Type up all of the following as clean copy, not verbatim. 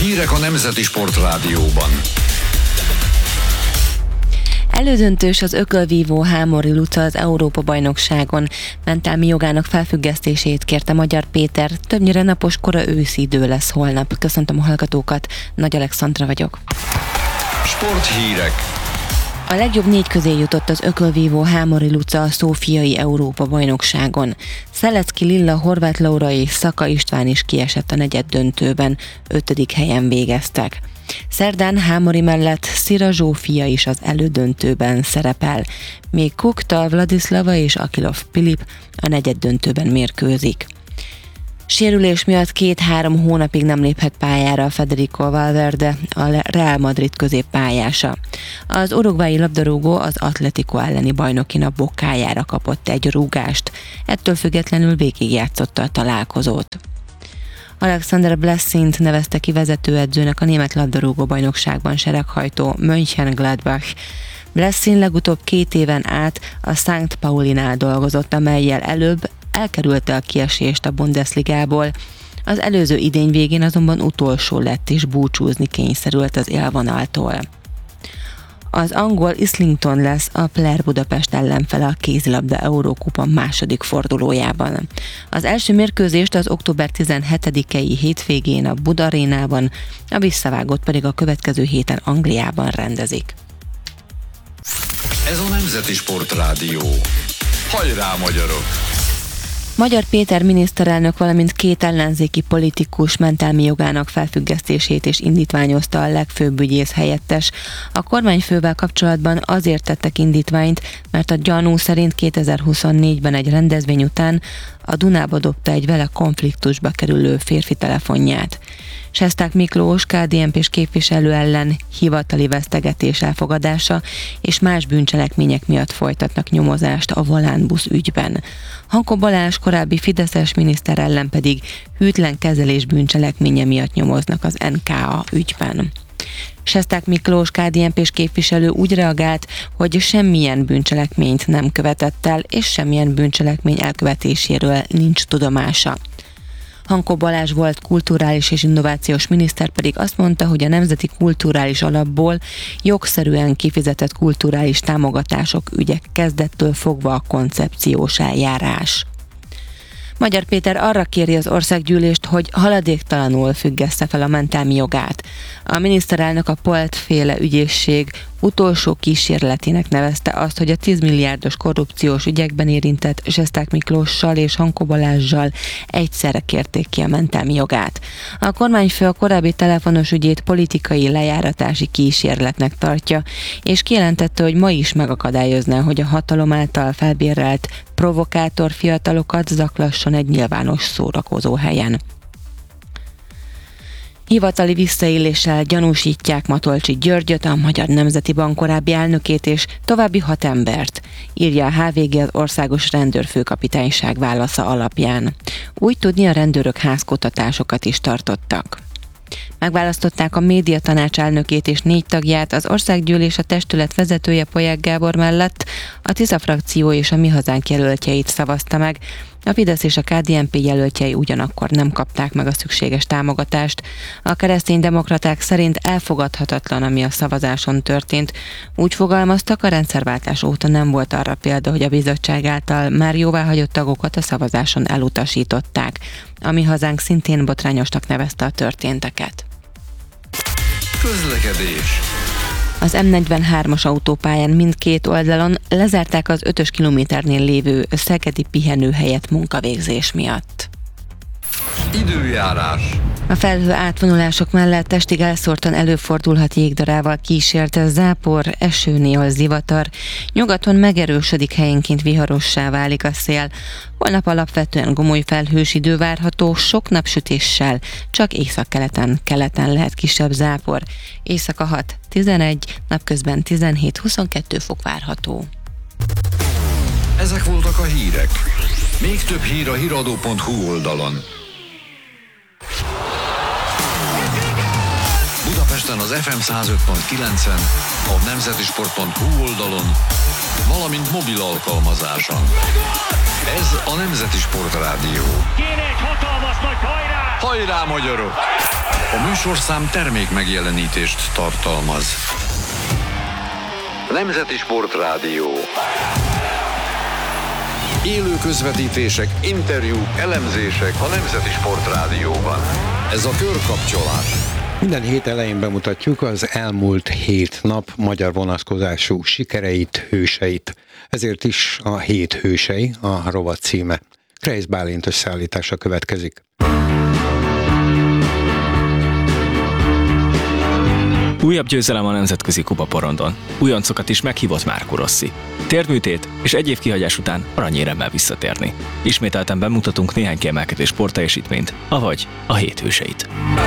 Hírek a Nemzeti Sportrádióban. Elődöntős az ökölvívó Hámori Luca az Európa-bajnokságon. Mentálmi jogának felfüggesztését kérte Magyar Péter. Többnyire napos, kora őszi idő lesz holnap. Köszöntöm a hallgatókat, Nagy Alexandra vagyok. Sporthírek. A legjobb 4 közé jutott az ökölvívó Hámori Luca a szófiai Európa-bajnokságon. Szelecki Lilla, Horváth Laura és Szaka István is kiesett a negyeddöntőben, 5. helyen végeztek. Szerdán Hámori mellett Szira Zsófia is az elődöntőben szerepel, még Kukta, Vladislava és Akilov Pilip a negyeddöntőben mérkőzik. Sérülés miatt 2-3 hónapig nem léphet pályára Federico Valverde, a Real Madrid középpályása. Az uruguayi labdarúgó az Atletico elleni bajnoki nap bokájára kapott egy rúgást, ettől függetlenül végigjátszotta a találkozót. Alexander Blessint nevezte ki vezetőedzőnek a német labdarúgó bajnokságban sereghajtó Mönchengladbach. Blessin legutóbb 2 éven át a St. Paulinál dolgozott, amellyel előbb elkerülte a kiesést a Bundesligából. Az előző idény végén azonban utolsó lett és búcsúzni kényszerült az élvonaltól. Az angol Islington lesz a Player Budapest ellenfele a kézilabda Eurókupa második fordulójában. Az első mérkőzést az október 17-i hétvégén a Bud Arénában, a visszavágót pedig a következő héten Angliában rendezik. Ez a Nemzeti Sportrádió. Hajrá, magyarok! Magyar Péter miniszterelnök, valamint 2 ellenzéki politikus mentálmi jogának felfüggesztését és indítványozta a legfőbb ügyész helyettes. A kormányfővel kapcsolatban azért tettek indítványt, mert a gyanú szerint 2024-ben egy rendezvény után a Dunába dobta egy vele konfliktusba kerülő férfi telefonját. Sesták Miklós KDNP-s képviselő ellen hivatali vesztegetés elfogadása és más bűncselekmények miatt folytatnak nyomozást a volánbusz ügyben. Hankó Balázs korábbi fideszes miniszter ellen pedig hűtlen kezelés bűncselekménye miatt nyomoznak az NKA ügyben. Sesták Miklós KDNP-s képviselő úgy reagált, hogy semmilyen bűncselekményt nem követett el, és semmilyen bűncselekmény elkövetéséről nincs tudomása. Hankó Balázs volt kulturális és innovációs miniszter pedig azt mondta, hogy a Nemzeti Kulturális Alapból jogszerűen kifizetett kulturális támogatások ügyek kezdettől fogva a koncepciós eljárás. Magyar Péter arra kéri az országgyűlést, hogy haladéktalanul függeszte fel a mentálmi jogát. A miniszterelnök a Polt-féle ügyészség utolsó kísérletének nevezte azt, hogy a 10 milliárdos korrupciós ügyekben érintett Sesták Miklóssal és Hankó Balázssal egyszerre kérték ki a mentálmi jogát. A kormányfő a korábbi telefonos ügyét politikai lejáratási kísérletnek tartja, és kijelentette, hogy ma is megakadályozná, hogy a hatalom által felbérelt provokátor fiatalokat zaklasson egy nyilvános szórakozó helyen. Hivatali visszaéléssel gyanúsítják Matolcsy Györgyöt, a Magyar Nemzeti Bank korábbi elnökét és további 6 embert, írja a HVG az Országos Rendőrfőkapitányság válasza alapján. Úgy tudni, a rendőrök házkutatásokat is tartottak. Megválasztották a médiatanács elnökét és 4 tagját, az országgyűlés a testület vezetője Polyák Gábor mellett a Tisza frakció és a Mi Hazánk jelöltjeit szavazta meg. A Fidesz és a KDNP jelöltjei ugyanakkor nem kapták meg a szükséges támogatást. A kereszténydemokraták szerint elfogadhatatlan, ami a szavazáson történt. Úgy fogalmaztak, a rendszerváltás óta nem volt arra példa, hogy a bizottság által már jóváhagyott tagokat a szavazáson elutasították. A Mi Hazánk szintén botrányosnak nevezte a történteket. Közlekedés. Az M43-as autópályán mindkét oldalon lezárták az 5-ös kilométernél lévő szegedi pihenőhelyet munkavégzés miatt. Időjárás. A felhő átvonulások mellett estig elszórtan előfordulhat jégdarával kísért zápor, eső, néhol zivatar. Nyugaton megerősödik, helyenként viharossá válik a szél. Holnap alapvetően gomoly felhős idő várható, sok napsütéssel, csak északkeleten lehet kisebb zápor. Éjszaka 6-11, napközben 17-22 fok várható. Ezek voltak a hírek. Még több hír a hiradó.hu oldalon. Budapesten az FM 105.9-en, a nemzetisport.hu oldalon, valamint mobil alkalmazáson. Ez a Nemzeti Sportrádió. Kéne egy hatalmas nagy hajrá! Hajrá, magyarok! A műsorszám termék megjelenítést tartalmaz. Nemzeti Sportrádió. Élő közvetítések, interjúk, elemzések a Nemzeti Sportrádióban. Ez a körkapcsolás. Minden hét elején bemutatjuk az elmúlt 7 nap magyar vonatkozású sikereit, hőseit. Ezért is a 7 hősei a rovat címe. Kreisz Bálint összeállítása következik. Újabb győzelem a nemzetközi kupaporondon. Újoncokat is meghívott Marco Rossi. Térdműtét és egy év kihagyás után aranyéremmel visszatérni. Ismételten bemutatunk néhány kiemelkedő sportteljesítményt, avagy a 7 hőseit.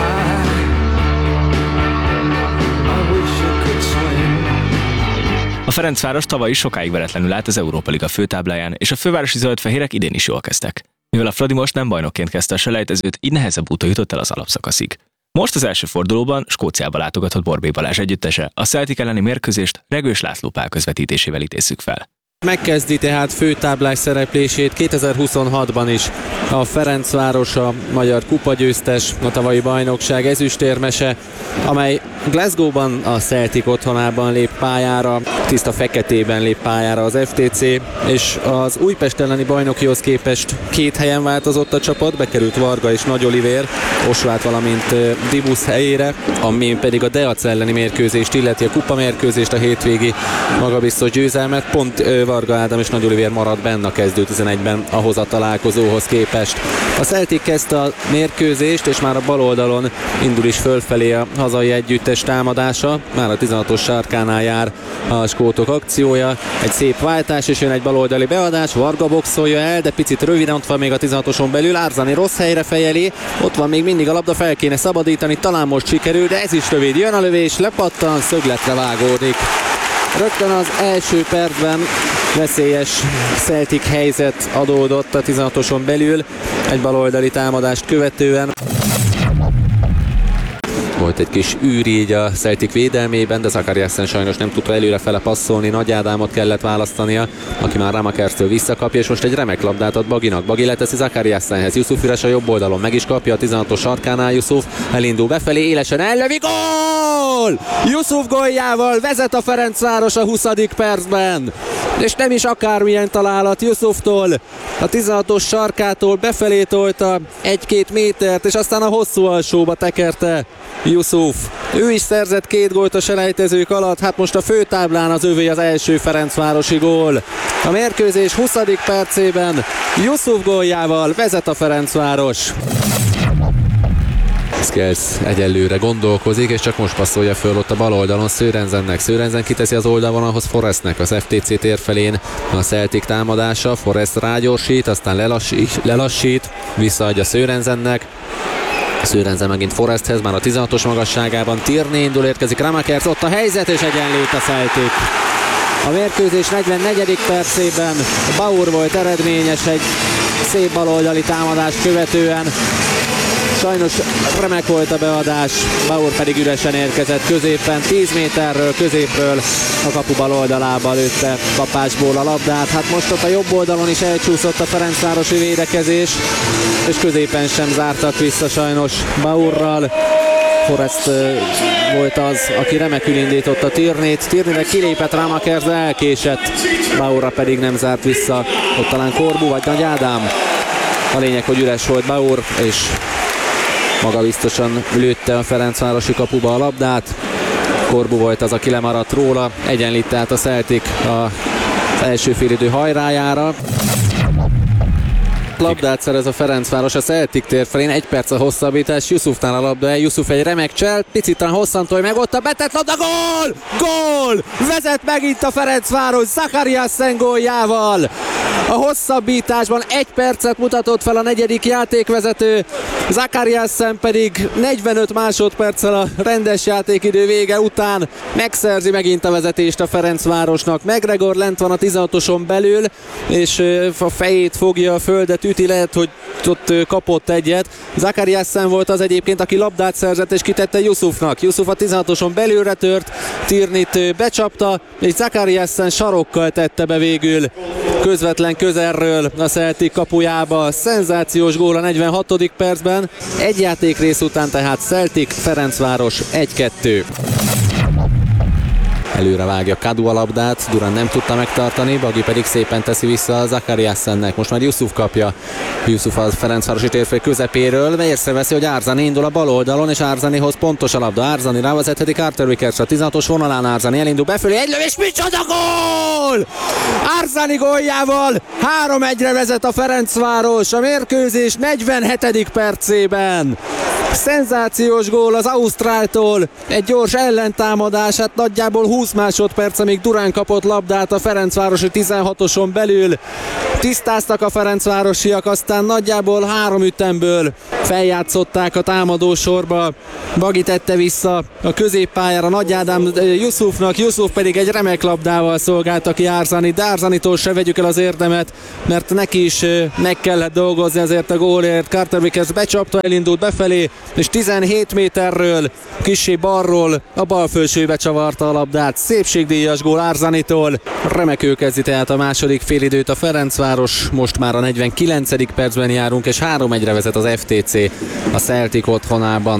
A Ferencváros tavaly is sokáig veretlenül állt az Európa Liga főtábláján, és a fővárosi zöldfehérek idén is jól kezdtek. Mivel a Fradi most nem bajnokként kezdte a selejtezőt, így nehezebb úton jutott el az alapszakaszig. Most az első fordulóban Skóciába látogatott Borbély Balázs együttese, a Celtic elleni mérkőzést Regős László Pál közvetítésében idézzük fel. Megkezdi tehát főtáblás szereplését 2026-ban is a Ferencváros, a magyar kupagyőztes, a tavalyi bajnokság ezüstérmese, amely Glasgow-ban a Celtic otthonában lép pályára, tiszta feketében lép pályára az FTC, és az Újpest elleni bajnokihoz képest 2 helyen változott a csapat, bekerült Varga és Nagy Olivér, Osvát, valamint Dibusz helyére, ami pedig a Deac elleni mérkőzést illeti, a kupamérkőzést, a hétvégi magabiztos győzelmet, pont Varga Ádám és Nagy Olivér maradt benne a kezdő 11-ben ahhoz a találkozóhoz képest. A Celtic kezdte a mérkőzést, és már a bal oldalon indul is fölfelé a hazai együttes támadása. Már a 16-os sarkánál jár a skótok akciója. Egy szép váltás, és jön egy baloldali beadás. Varga boxolja el, de picit röviden ott van még a 16-oson belül. Árzani rossz helyre fejeli. Ott van még mindig a labda, fel kéne szabadítani. Talán most sikerül, de ez is rövid. Jön a lövés, lepattan, szögletre vágódik. Rögtön az első percben veszélyes Celtic helyzet adódott a 16-oson belül, egy baloldali támadást követően. Volt egy kis űr így a Celtic védelmében, de Zakariasen sajnos nem tudta előrefele passzolni, Nagy Ádámot kellett választania, aki már Ramakerstől visszakapja, és most egy remek labdát ad Baginak. Bagi leteszi Zakariasenhez, Yusuf üres a jobb oldalon, meg is kapja a 16-os sarkánál Yusuf, elindul befelé, élesen ellövi, gól! Yusuf góljával vezet a Ferencváros a 20. percben, és nem is akármilyen találat Yusuftól, a 16-os sarkától befelé tolta 1-2 métert, és aztán a hosszú alsóba tekerte Yusuf. Ő is szerzett 2 gólt a selejtezők alatt, hát most a főtáblán az övé az első ferencvárosi gól. A mérkőzés 20. percében Yusuf góljával vezet a Ferencváros. Skelsz egyelőre gondolkozik, és csak most passzolja föl ott a bal oldalon Sörensennek. Sörensen kiteszi az oldalvonalhoz Forrestnek, az FTC tér felén a Celtic támadása. Forrest rágyorsít, aztán lelassít, visszaadja Sörensennek. Sörensen megint Forresthez, már a 16-os magasságában. Tierney indul, érkezik Ramakers, ott a helyzet, és egyenlít a Celtic. A mérkőzés 44. percében Bauer volt eredményes egy szép baloldali támadást követően. Sajnos remek volt a beadás, Bauer pedig üresen érkezett középen, 10 méterről, középről a kapu bal oldalába lőtte kapásból a labdát. Hát most ott a jobb oldalon is elcsúszott a ferencvárosi védekezés, és középen sem zártak vissza sajnos Bauerral. Forrest volt az, aki remekül indította Tierneyt. Tierneynek kilépett Ramakers, de elkésett. Bauerra pedig nem zárt vissza. Ott talán Korbu vagy Nagy Ádám. A lényeg, hogy üres volt Bauer, és magabiztosan lőtte a ferencvárosi kapuba a labdát. Korbu volt az, aki lemaradt róla. Egyenlít tehát a Celtic az első félidő hajrájára. Labdát szerez a Ferencváros a Celtic tér felén, 1 perc a hosszabbítás, Yusufnál a labda el, Yusuf egy remek csel, picit hosszantól meg ott a betett labda, gól! Gól! Vezet megint a Ferencváros Zakariasen góljával! A hosszabbításban 1 percet mutatott fel a negyedik játékvezető, Zakariasen pedig 45 másodperccel a rendes játékidő vége után megszerzi megint a vezetést a Ferencvárosnak. McGregor lent van a 16-oson belül, és a fejét fogja, a földet üti, lehet, hogy ott kapott egyet. Zakariasen volt az egyébként, aki labdát szerzett és kitette Yusufnak. Yusuf a 16-oson belülre tört, Tierneyt becsapta, és Zakariasen sarokkal tette be végül közvetlen közelről a Celtic kapujába. Szenzációs gól a 46. percben. Egy játékrész után tehát Celtic Ferencváros 1-2. Előre vágja Kadu a labdát, Durán nem tudta megtartani, Bagi pedig szépen teszi vissza a Zakariassennek. Most már Yusuf kapja. Yusuf a Ferencvárosi térfél közepéről, észreveszi, hogy Arzani indul a bal oldalon, és Arzanihoz pontos a labda. Arzani rávezetheti Carter Vickersre, a 16-os vonalán Arzani elindul befelé, egy lövés, micsoda gól! Arzani góljával 3-1-re vezet a Ferencváros a mérkőzés 47. percében. Szenzációs gól az ausztráltól, egy gyors ellentámadás, hát nagyjából 20 másodperc, amíg Durán kapott labdát a Ferencvárosi 16-oson belül. Tisztáztak a ferencvárosiak, aztán nagyjából 3 ütemből feljátszották a támadósorba. Bagi tette vissza a középpályára Nagy Ádám Yusufnak, Yusuf pedig egy remek labdával szolgálta ki Arzani, de Arzanitól se vegyük el az érdemet, mert neki is meg kellett dolgozni azért a gólért. Carter Vickers becsapta, elindult befelé, és 17 méterről, kissé balról a bal felsőbe csavarta a labdát. Szépségdíjas gól Arzanitól. Remekül kezdi tehát a második félidőt a Ferencváros. Most már a 49. percben járunk, és 3-1-re vezet az FTC a Celtic otthonában.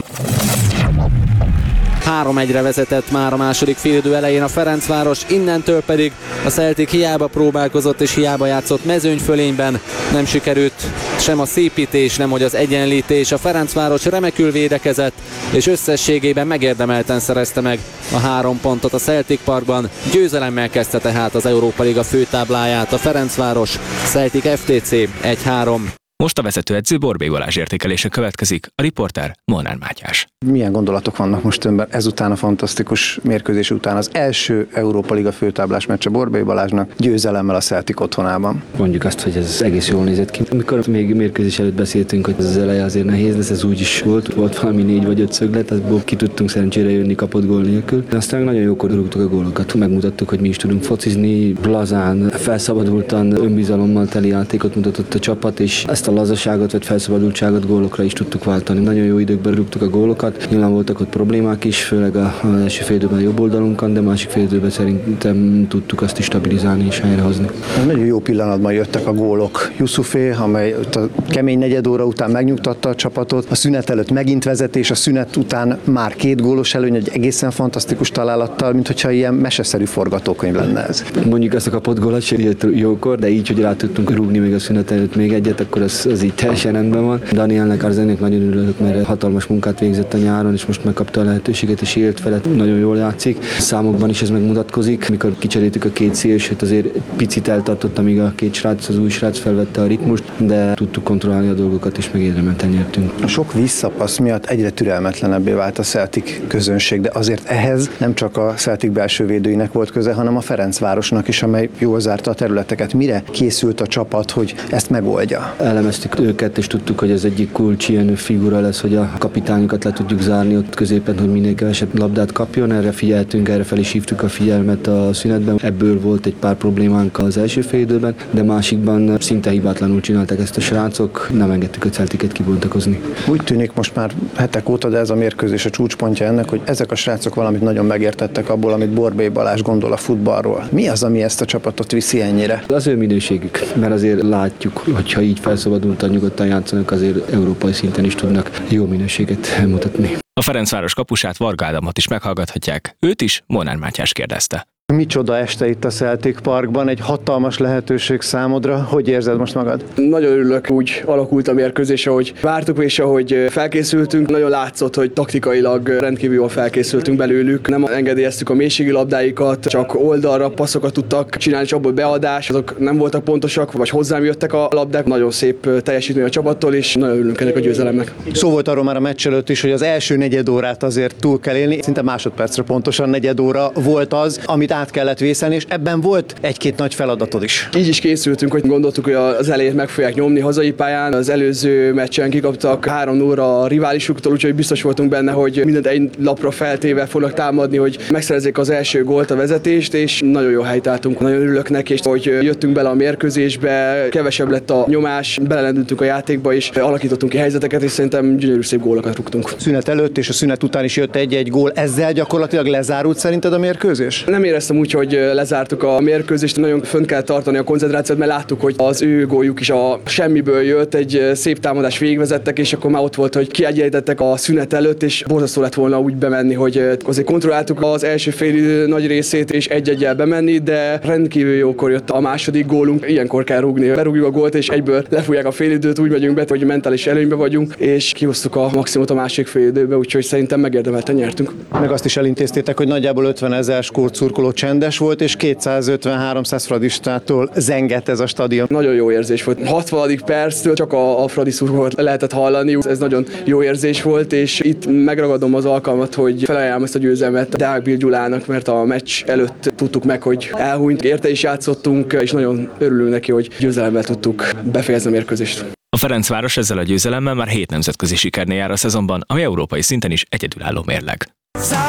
3-1-re vezetett már a második félidő elején a Ferencváros, innentől pedig a Celtic hiába próbálkozott és hiába játszott mezőnyfölényben, nem sikerült sem a szépítés, nem hogy az egyenlítés. A Ferencváros remekül védekezett, és összességében megérdemelten szerezte meg a 3 pontot a Celtic Parkban. Győzelemmel kezdte tehát az Európa Liga főtábláját a Ferencváros. Celtic FTC 1-3. Most a vezetőedző Borbély Balázs értékelése következik, a riporter Molnár Mátyás. Milyen gondolatok vannak most önben ezután a fantasztikus mérkőzés után? Az első Európa Liga főtáblás meccse Borbély Balázsnak győzelemmel a Celtic otthonában. Mondjuk azt, hogy ez egész jól nézett ki. Amikor még mérkőzés előtt beszéltünk, hogy ez az eleje azért nehéz lesz, ez úgy is volt. Volt valami 4 vagy 5 szöglet, azból ki tudtunk szerencsére jönni kapott gól nélkül. De aztán nagyon jókor rúgtuk a gólokat. Megmutattuk, hogy mi is tudunk focizni, lazán, felszabadultan, önbizalommal teli játékot mutatott a csapat, és ezt a lazaságot vagy felszabadultságot gólokra is tudtuk váltani. Nagyon jó időkben rúgtuk a gólokat. Nyilván voltak ott problémák is, főleg az első fél időben a jobb oldalunkon, de másik fél időben szerintem tudtuk azt is stabilizálni és helyrehozni. Nagyon jó pillanatban jöttek a gólok. Yusufé, amely a kemény negyed óra után megnyugtatta a csapatot, a szünet előtt megint vezetés, a szünet után már 2 gólos előny, egy egészen fantasztikus találattal, mint hogyha ilyen meseszerű forgatókönyv lenne ez. Mondjuk ezt a kapott gólat sem jött jókor, de így, hogy rá tudtunk rúgni még a szünet előtt még egyet, akkor az így teljesen rendben van. Danielnek, Arzeninek nagyon örülök, mert hatalmas munkát végzett a nyáron, és most megkapta a lehetőséget, és élt felett. Nagyon jól játszik. Számokban is ez megmutatkozik. Mikor kicseréltük a 2 szélsőt, azért picit eltartott, amíg a 2 srác, az új srác felvette a ritmust, de tudtuk kontrollálni a dolgokat, és megérdemelten nyertünk. A sok visszapassz miatt egyre türelmetlenebbé vált a Celtic közönség, de azért ehhez nem csak a Celtic belső védőinek volt köze, hanem a Ferencvárosnak is, amely jól zárta a területeket. Mire készült a csapat, hogy ezt megoldja? Elemeztük őket, és tudtuk, hogy ez egyik kulcs ilyen figura lesz, hogy a kapitányokat le tudjuk zárni ott középen, hogy minél kevesebb labdát kapjon. Erre figyeltünk, erre fel is hívtuk a figyelmet a szünetben. Ebből volt egy pár problémánk az első fél időben, de másikban szinte hibátlanul csináltak ezt a srácok, nem engedtük a Celticet kibontakozni. Úgy tűnik most már hetek óta, de ez a mérkőzés a csúcspontja ennek, hogy ezek a srácok valamit nagyon megértettek abból, amit Borbély Balázs gondol a futballról. Mi az, ami ezt a csapatot viszi ennyire? Az ő minőségük, mert azért látjuk, hogyha így felszabadultan nyugodtan játszanak, azért európai szinten is tudnak jó minőséget mutatni. A Ferencváros kapusát, Varga Ádámot is meghallgathatják. Őt is Molnár Mátyás kérdezte. Micsoda este itt a Celtic Parkban, egy hatalmas lehetőség számodra. Hogy érzed most magad? Nagyon örülök, úgy alakult a mérkőzés, ahogy vártuk és ahogy felkészültünk. Nagyon látszott, hogy taktikailag rendkívül jól felkészültünk belőlük. Nem engedélyeztük a mélységi labdáikat, csak oldalra passzokat tudtak csinálni, és abból beadás. Azok nem voltak pontosak, vagy hozzám jöttek a labdák. Nagyon szép teljesítmény a csapattól, és nagyon örülünk ennek a győzelemnek. Szó volt arról már a meccs előtt is, hogy az első negyed órát azért túl kell élni. Szinte másodpercre pontosan negyed óra volt az, amit át kellett vészelni, és ebben volt egy-két nagy feladatod is. Így is készültünk, hogy gondoltuk, hogy az elejét meg fogják nyomni hazai pályán. Az előző meccsen kikaptak 3-0 a riválisuktól, úgyhogy biztos voltunk benne, hogy mindent egy lapra feltéve fognak támadni, hogy megszerezzék az első gólt, a vezetést, és nagyon jó helyt álltunk. Nagyon örülök neki, és hogy jöttünk bele a mérkőzésbe, kevesebb lett a nyomás, belelendültünk a játékba, és alakítottunk ki helyzeteket, és szerintem gyönyörű szép gólokat rúgtunk. Szünet előtt és a szünet után is jött egy-egy gól. Ezzel gyakorlatilag lezárult szerinted a mérkőzés? Nem éreztem éreztem úgy, hogy lezártuk a mérkőzést, nagyon fönt kell tartani a koncentrációt, mert láttuk, hogy az ő góljuk is a semmiből jött, egy szép támadás végigvezettek, és akkor már ott volt, hogy kiegyenlítettek a szünet előtt, és borzasztó lett volna úgy bemenni, hogy azért kontrolláltuk az első félidő nagy részét, és egy-egyel bemenni, de rendkívül jókor jött a második gólunk. Ilyenkor kell rúgni, berúgjuk a gólt, és egyből lefújják a félidőt, úgy megyünk be, hogy mentális előnybe vagyunk, és kihoztuk a maximumot a másik félidőbe, úgyhogy szerintem megérdemelten nyertünk. Meg azt is elintéztétek, hogy nagyjából 50 000 skót szurkoló csendes volt, és 250-300 fradistától zengett ez a stadion. Nagyon jó érzés volt. 60. perctől csak a fradi szurkolót lehetett hallani. Ez nagyon jó érzés volt, és itt megragadom az alkalmat, hogy felajánlom ezt a győzelmet Deák Bill Gyulának, mert a meccs előtt tudtuk meg, hogy elhunyt. Érte is játszottunk, és nagyon örülünk neki, hogy győzelemmel tudtuk befejezni a mérkőzést. A Ferencváros ezzel a győzelemmel már 7 nemzetközi sikernél jár a szezonban, ami európai szinten is egyedülálló mérleg.